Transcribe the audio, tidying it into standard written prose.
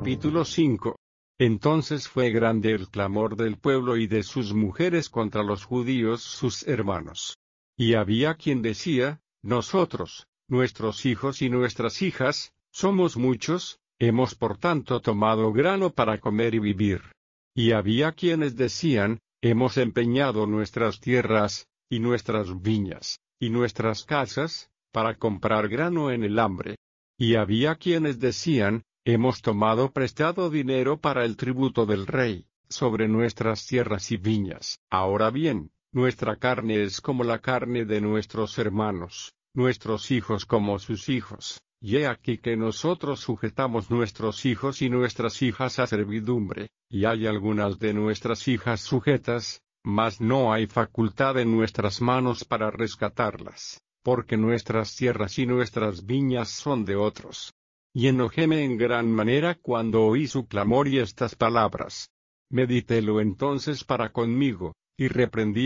Capítulo 5. Entonces fue grande el clamor del pueblo y de sus mujeres contra los judíos sus hermanos. Y había quien decía: nosotros, nuestros hijos y nuestras hijas, somos muchos, hemos por tanto tomado grano para comer y vivir. Y había quienes decían: hemos empeñado nuestras tierras, y nuestras viñas, y nuestras casas, para comprar grano en el hambre. Y había quienes decían: hemos tomado prestado dinero para el tributo del rey, sobre nuestras tierras y viñas. Ahora bien, nuestra carne es como la carne de nuestros hermanos, nuestros hijos como sus hijos, y he aquí que nosotros sujetamos nuestros hijos y nuestras hijas a servidumbre, y hay algunas de nuestras hijas sujetas, mas no hay facultad en nuestras manos para rescatarlas, porque nuestras tierras y nuestras viñas son de otros. Y enojéme en gran manera cuando oí su clamor y estas palabras. Medítélo entonces para conmigo, y reprendí